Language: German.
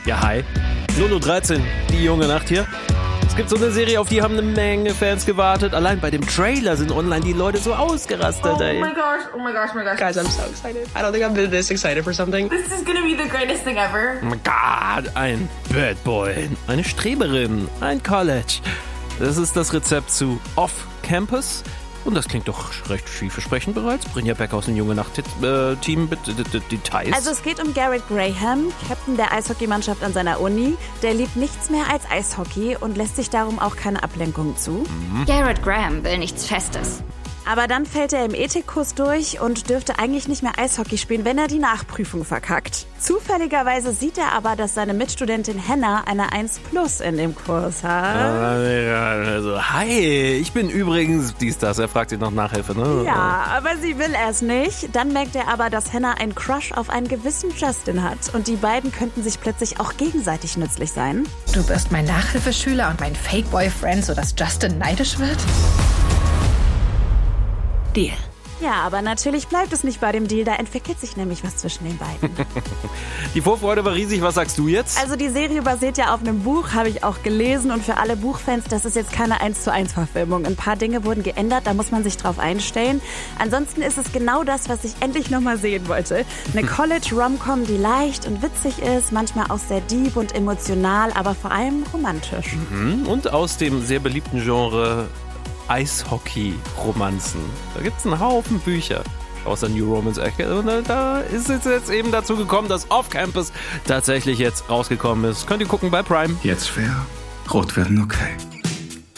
Ja, hi. 0:13 Uhr, die junge Nacht hier. Es gibt so eine Serie, auf die haben eine Menge Fans gewartet. Allein bei dem Trailer sind online die Leute so ausgerastet, ey. Oh my gosh. Guys, I'm so excited. I don't think I've been this excited for something. This is gonna be the greatest thing ever. Oh my God, ein Bad Boy, eine Streberin, ein College. Das ist das Rezept zu Off-Campus. Und das klingt doch recht vielversprechend bereits. Brynja Beck aus dem Junge Nacht-Team mit Details. Also es geht um Garrett Graham, Captain der Eishockeymannschaft an seiner Uni. Der liebt nichts mehr als Eishockey und lässt sich darum auch keine Ablenkung zu. Garrett Graham will nichts Festes. Aber dann fällt er im Ethikkurs durch und dürfte eigentlich nicht mehr Eishockey spielen, wenn er die Nachprüfung verkackt. Zufälligerweise sieht er aber, dass seine Mitstudentin Hannah eine 1+ in dem Kurs hat. Also, hi, ich bin übrigens das. Er fragt sie noch Nachhilfe, ne? Ja, aber sie will es nicht. Dann merkt er aber, dass Hannah einen Crush auf einen gewissen Justin hat. Und die beiden könnten sich plötzlich auch gegenseitig nützlich sein. Du bist mein Nachhilfeschüler und mein Fake-Boyfriend, sodass Justin neidisch wird? Deal. Ja, aber natürlich bleibt es nicht bei dem Deal. Da entwickelt sich nämlich was zwischen den beiden. Die Vorfreude war riesig. Was sagst du jetzt? Also die Serie basiert ja auf einem Buch, habe ich auch gelesen. Und für alle Buchfans, das ist jetzt keine 1:1-Verfilmung. Ein paar Dinge wurden geändert, da muss man sich drauf einstellen. Ansonsten ist es genau das, was ich endlich nochmal sehen wollte. Eine College-Rom-Com, die leicht und witzig ist, manchmal auch sehr deep und emotional, aber vor allem romantisch. Und aus dem sehr beliebten Genre Eishockey-Romanzen. Da gibt es einen Haufen Bücher aus der New Romance-Ecke. Und da ist es jetzt eben dazu gekommen, dass Off-Campus tatsächlich jetzt rausgekommen ist. Könnt ihr gucken bei Prime. Jetzt wäre rot werden okay.